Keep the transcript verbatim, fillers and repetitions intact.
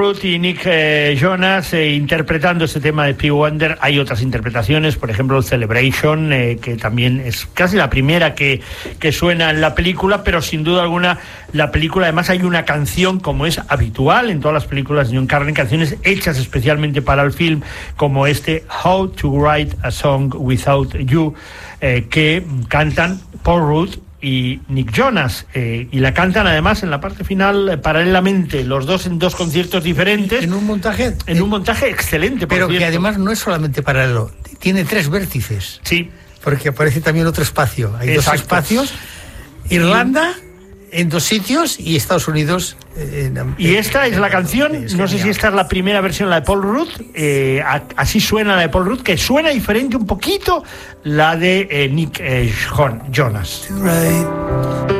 Ruth y Nick eh, Jonas eh, interpretando este tema de Stevie Wonder. Hay otras interpretaciones, por ejemplo Celebration, eh, que también es casi la primera que, que suena en la película, pero sin duda alguna la película, además hay una canción, como es habitual en todas las películas de John Carney, canciones hechas especialmente para el film, como este How to Write a Song Without You, eh, que cantan Paul Rudd y Nick Jonas, eh, y la cantan además en la parte final eh, paralelamente, los dos en dos conciertos diferentes, en un montaje en eh, un montaje excelente, por pero cierto. Que además no es solamente paralelo, tiene tres vértices, sí, porque aparece también otro espacio, hay Exacto. dos espacios, Irlanda en dos sitios y Estados Unidos en, en, y esta es la canción, es no sé si esta es la primera versión, la de Paul Rudd, eh, a, así suena la de Paul Rudd, que suena diferente un poquito la de eh, Nick eh, Jonas.